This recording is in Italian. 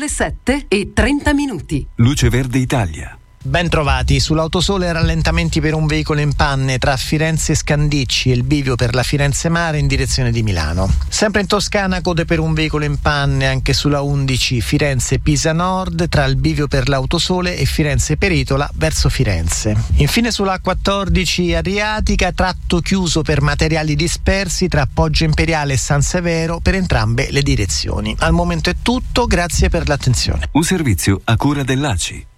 le 7:30. Luce Verde Italia. Ben trovati. Sull'Autosole rallentamenti per un veicolo in panne tra Firenze e Scandicci e il bivio per la Firenze Mare in direzione di Milano. Sempre in Toscana code per un veicolo in panne anche sulla 11 Firenze-Pisa Nord tra il bivio per l'Autosole e Firenze-Peritola verso Firenze. Infine sulla 14 Adriatica tratto chiuso per materiali dispersi tra Poggio Imperiale e San Severo per entrambe le direzioni. Al momento è tutto, grazie per l'attenzione. Un servizio a cura dell'ACI.